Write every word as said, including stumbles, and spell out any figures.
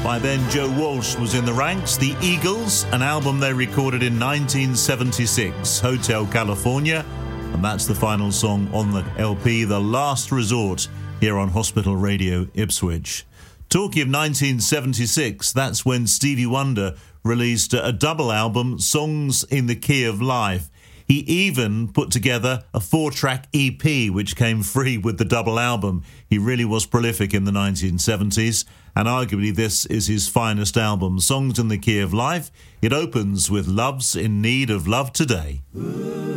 By then, Joe Walsh was in the ranks. The Eagles, an album they recorded in nineteen seventy-six, Hotel California. And that's the final song on the L P, The Last Resort, here on Hospital Radio Ipswich. Talking of nineteen seventy-six, that's when Stevie Wonder released a double album, Songs in the Key of Life. He even put together a four-track E P, which came free with the double album. He really was prolific in the nineteen seventies, and arguably this is his finest album, Songs in the Key of Life. It opens with Love's in Need of Love Today.